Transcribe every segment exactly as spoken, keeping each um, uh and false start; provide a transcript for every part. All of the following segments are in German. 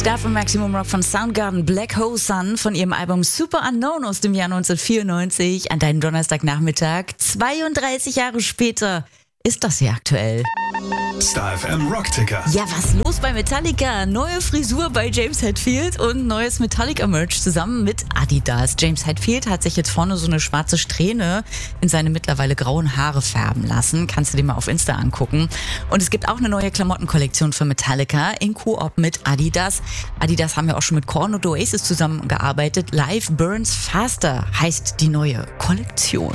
Start von Maximum Rock von Soundgarden, Black Hole Sun von ihrem Album Super Unknown aus dem Jahr neunzehnhundertvierundneunzig an deinem Donnerstagnachmittag. zweiunddreißig Jahre später ist das hier aktuell. Star F M Rockticker. Ja, was los bei Metallica? Neue Frisur bei James Hetfield und neues Metallica-Merch zusammen mit Adidas. James Hetfield hat sich jetzt vorne so eine schwarze Strähne in seine mittlerweile grauen Haare färben lassen. Kannst du dir mal auf Insta angucken. Und es gibt auch eine neue Klamottenkollektion für Metallica in Koop mit Adidas. Adidas haben ja auch schon mit Korn und Oasis zusammengearbeitet. Life Burns Faster heißt die neue Kollektion.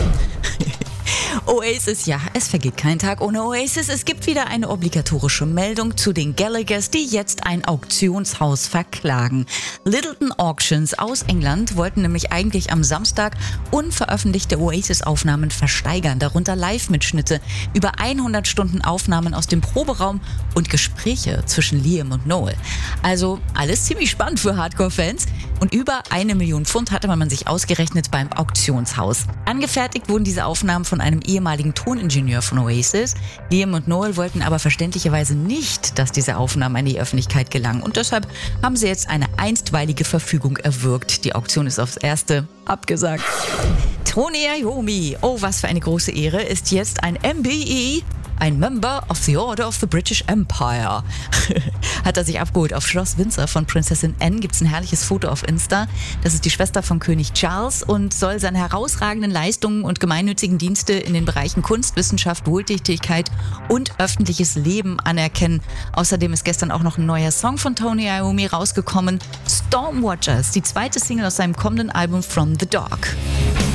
Oasis, ja, es vergeht kein Tag ohne Oasis. Es gibt wieder eine obligatorische Meldung zu den Gallaghers, die jetzt ein Auktionshaus verklagen. Littleton Auctions aus England wollten nämlich eigentlich am Samstag unveröffentlichte Oasis-Aufnahmen versteigern, darunter Live-Mitschnitte, über hundert Stunden Aufnahmen aus dem Proberaum und Gespräche zwischen Liam und Noel. Also alles ziemlich spannend für Hardcore-Fans. Und über eine Million Pfund hatte man sich ausgerechnet beim Auktionshaus. Angefertigt wurden diese Aufnahmen von einem ehemaligen Toningenieur von Oasis. Liam und Noel wollten aber verständlicherweise nicht, dass diese Aufnahmen an die Öffentlichkeit gelangen. Und deshalb haben sie jetzt eine einstweilige Verfügung erwirkt. Die Auktion ist aufs Erste abgesagt. Tony Iommi, oh was für eine große Ehre, ist jetzt ein M B E, ein Member of the Order of the British Empire. Hat er sich abgeholt. Auf Schloss Windsor von Prinzessin Anne gibt es ein herrliches Foto auf Insta. Das ist die Schwester von König Charles und soll seine herausragenden Leistungen und gemeinnützigen Dienste in den Bereichen Kunst, Wissenschaft, Wohltätigkeit und öffentliches Leben anerkennen. Außerdem ist gestern auch noch ein neuer Song von Tony Iommi rausgekommen. Stormwatchers, die zweite Single aus seinem kommenden Album From the Dark.